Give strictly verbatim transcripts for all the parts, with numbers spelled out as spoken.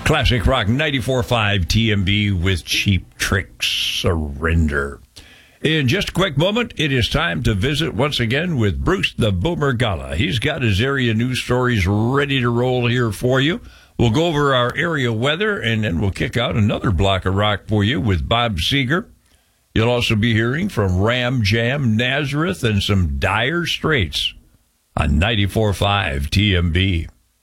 Classic Rock ninety-four point five T M B with Cheap Trick Surrender. In just a quick moment, it is time to visit once again with Bruce the Boomer Gala. He's got his area news stories ready to roll here for you. We'll go over our area weather, and then we'll kick out another block of rock for you with Bob Seger. You'll also be hearing from Ram Jam Nazareth and some Dire Straits on ninety-four point five T M B.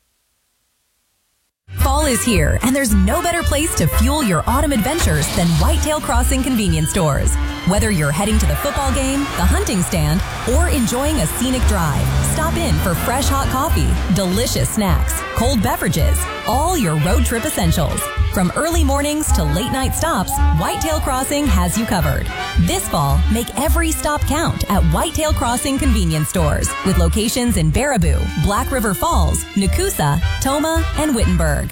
Fall is here, and there's no better place to fuel your autumn adventures than Whitetail Crossing convenience stores. Whether you're heading to the football game, the hunting stand, or enjoying a scenic drive, stop in for fresh hot coffee, delicious snacks, cold beverages, all your road trip essentials. From early mornings to late night stops, Whitetail Crossing has you covered. This fall, make every stop count at Whitetail Crossing convenience stores with locations in Baraboo, Black River Falls, Nakusa, Toma, and Wittenberg.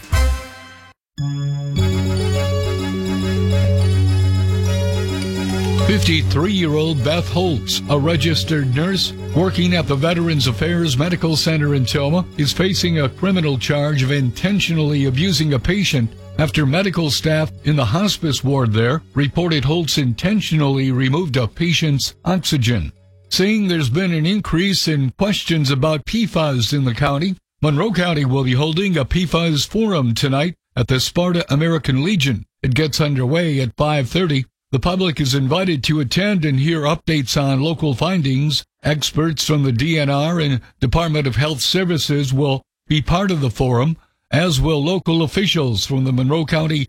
fifty-three-year-old Beth Holtz, a registered nurse working at the Veterans Affairs Medical Center in Toma, is facing a criminal charge of intentionally abusing a patient after medical staff in the hospice ward there reported Holtz intentionally removed a patient's oxygen. Saying there's been an increase in questions about P FAS in the county, Monroe County will be holding a P FAS forum tonight at the Sparta American Legion. It gets underway at five thirty. The public is invited to attend and hear updates on local findings. Experts from the D N R and Department of Health Services will be part of the forum, as will local officials from the Monroe County